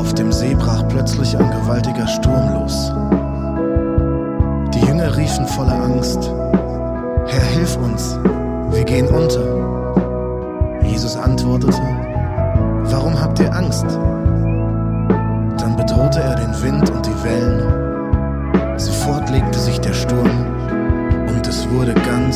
Auf dem See brach plötzlich ein gewaltiger Sturm los. Die Jünger riefen voller Angst: Herr, hilf uns, wir gehen unter. Jesus antwortete: Warum habt ihr Angst? Dann bedrohte er den Wind und die Wellen. Sofort legte sich der Sturm und es wurde ganz